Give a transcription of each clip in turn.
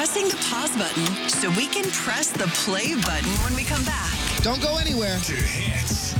pressing the pause button so we can press the play button when we come back. Don't go anywhere. To Hits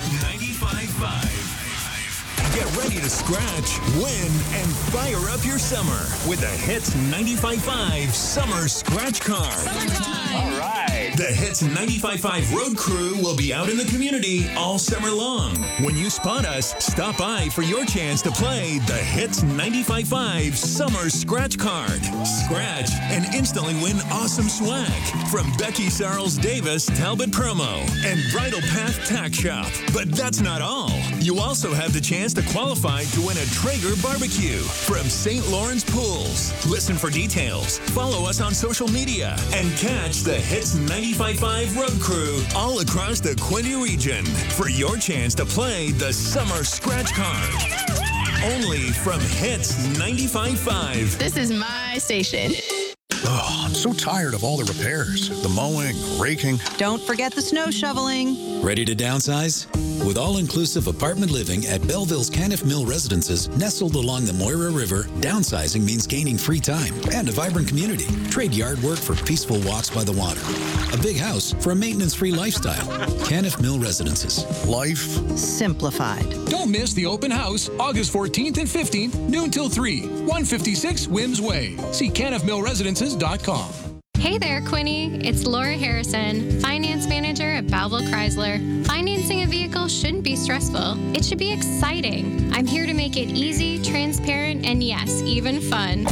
95.5. Get ready to scratch, win, and fire up your summer with the Hits 95.5 Summer Scratch Card. Summertime. All right. The Hits 95.5 Road Crew will be out in the community all summer long. When you spot us, stop by for your chance to play the Hits 95.5 Summer Scratch Card. Scratch and instantly win awesome swag from Becky Sarles Davis Talbot Promo and Bridal Path Tack Shop. But that's not all. You also have the chance to qualify to win a Traeger barbecue from St. Lawrence Pools. Listen for details, follow us on social media, and catch the Hits 95.5 Road Crew all across the Quinte region for your chance to play the Summer Scratch Card. Only from Hits 95.5. This is my station. Oh, I'm so tired of all the repairs. The mowing, raking. Don't forget the snow shoveling. Ready to downsize? With all-inclusive apartment living at Belleville's Caniff Mill Residences, nestled along the Moira River, downsizing means gaining free time and a vibrant community. Trade yard work for peaceful walks by the water. A big house for a maintenance-free lifestyle. Caniff Mill Residences. Life simplified. Don't miss the open house, August 14th and 15th, noon till 3, 156 Wims Way. See caniffmillresidences.com. Hey there, Quinte. It's Laura Harrison, Finance Manager at Belleville Chrysler. Financing a vehicle shouldn't be stressful. It should be exciting. I'm here to make it easy, transparent, and yes, even fun.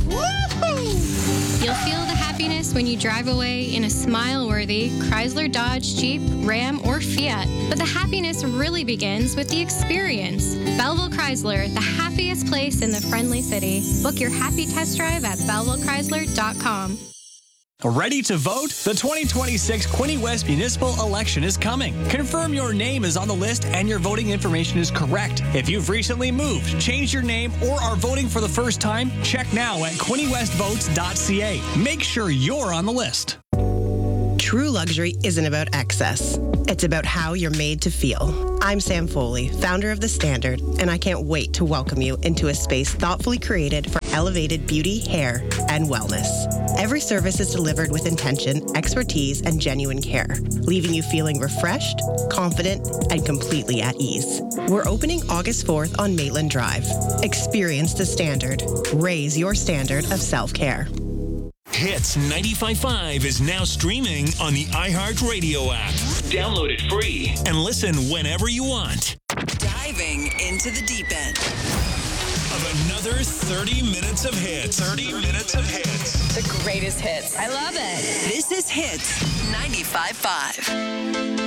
Woohoo! You'll feel the happiness when you drive away in a smile-worthy Chrysler, Dodge, Jeep, Ram, or Fiat. But the happiness really begins with the experience. Belleville Chrysler, the happiest place in the friendly city. Book your happy test drive at BellevilleChrysler.com. Ready to vote? The 2026 Quinte West Municipal Election is coming. Confirm your name is on the list and your voting information is correct. If you've recently moved, changed your name, or are voting for the first time, check now at QuinteWestVotes.ca. Make sure you're on the list. True luxury isn't about excess. It's about how you're made to feel. I'm Sam Foley, founder of The Standard, and I can't wait to welcome you into a space thoughtfully created for elevated beauty, hair, and wellness. Every service is delivered with intention, expertise, and genuine care, leaving you feeling refreshed, confident, and completely at ease. We're opening August 4th on Maitland Drive. Experience The Standard. Raise your standard of self-care. Hits 95.5 is now streaming on the iHeartRadio app. Download it free and listen whenever you want. Diving into the deep end of another 30 minutes of hits. 30 minutes of hits. The greatest hits. I love it. This is Hits 95.5.